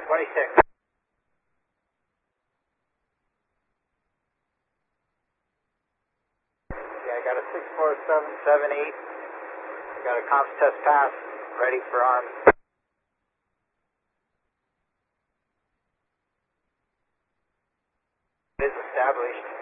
26. Yeah, I got a 64778. I got a comms test pass, ready for arms. It is established.